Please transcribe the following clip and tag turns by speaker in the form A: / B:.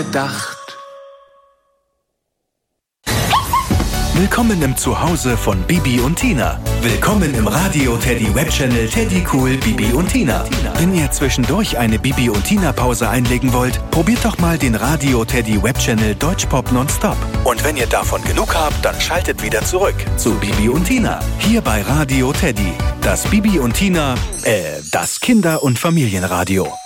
A: gedacht.
B: Willkommen im Zuhause von Bibi und Tina. Willkommen im Radio Teddy Webchannel Teddy Cool Bibi und Tina. Wenn ihr zwischendurch eine Bibi und Tina Pause einlegen wollt, probiert doch mal den Radio Teddy Webchannel Deutschpop Nonstop. Und wenn ihr davon genug habt, dann schaltet wieder zurück zu Bibi und Tina. Hier bei Radio Teddy. Das Bibi und Tina, das Kinder- und Familienradio.